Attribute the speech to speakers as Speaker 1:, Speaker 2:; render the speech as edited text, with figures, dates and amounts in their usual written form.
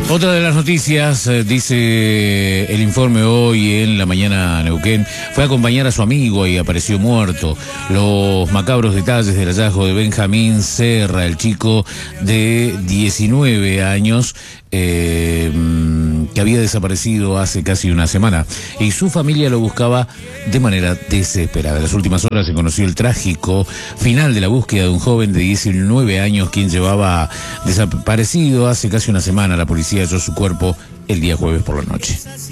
Speaker 1: Otra de las noticias, dice el informe hoy en La Mañana Neuquén, fue a acompañar a su amigo y apareció muerto. Los macabros detalles del hallazgo de Benjamín Serra, el chico de 19 años, que había desaparecido hace casi una semana, y su familia lo buscaba de manera desesperada. En las últimas horas se conoció el trágico final de la búsqueda de un joven de 19 años quien llevaba desaparecido hace casi una semana. La policía halló su cuerpo el día jueves por la noche.